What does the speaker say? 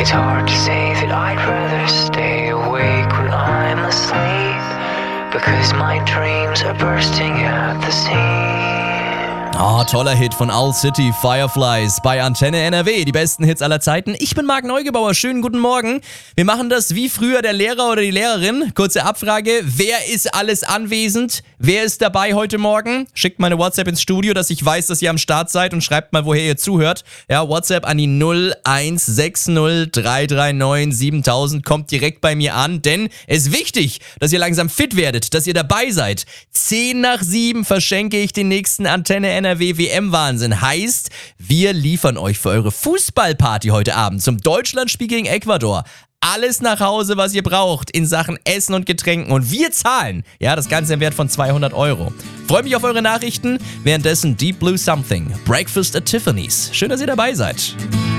It's hard to say that I'd rather stay awake when I'm asleep, because my dreams are bursting at the seams. Oh, toller Hit von Owl City, Fireflies bei Antenne NRW. Die besten Hits aller Zeiten. Ich bin Marc Neugebauer. Schönen guten Morgen. Wir machen das wie früher der Lehrer oder die Lehrerin. Kurze Abfrage. Wer ist alles anwesend? Wer ist dabei heute Morgen? Schickt mal eine WhatsApp ins Studio, dass ich weiß, dass ihr am Start seid und schreibt mal, woher ihr zuhört. Ja, WhatsApp an die 0160 339 7000. Kommt direkt bei mir an, denn es ist wichtig, dass ihr langsam fit werdet, dass ihr dabei seid. 6:10 verschenke ich den nächsten Antenne NRW WM-Wahnsinn. Heißt, wir liefern euch für eure Fußballparty heute Abend zum Deutschlandspiel gegen Ecuador alles nach Hause, was ihr braucht in Sachen Essen und Getränken. Und wir zahlen, ja, das Ganze im Wert von 200 €. Freue mich auf eure Nachrichten. Währenddessen Deep Blue Something, Breakfast at Tiffany's. Schön, dass ihr dabei seid.